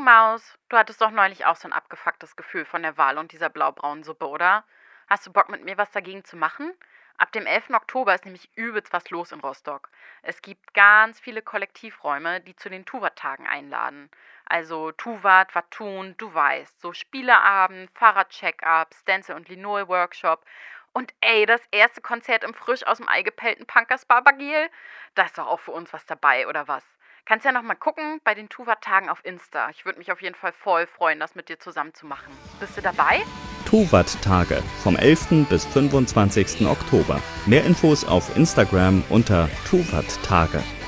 Maus, du hattest doch neulich auch so ein abgefucktes Gefühl von der Wahl und dieser blaubraunen Suppe, oder? Hast du Bock mit mir was dagegen zu machen? Ab dem 11. Oktober ist nämlich übelst was los in Rostock. Es gibt ganz viele Kollektivräume, die zu den Tuvat-Tagen einladen. Also Tuvat, was tun, du weißt. So Spieleabend, Fahrrad-Check-up, Stencil- und Linol-Workshop. Und ey, das erste Konzert im frisch aus dem Ei gepellten Punkers Barbagiel? Da ist doch auch für uns was dabei, oder was? Kannst ja noch mal gucken bei den Tuvat-Tagen auf Insta. Ich würde mich auf jeden Fall voll freuen, das mit dir zusammen zu machen. Bist du dabei? Tuvat-Tage vom 11. bis 25. Oktober. Mehr Infos auf Instagram unter Tuvat-Tage.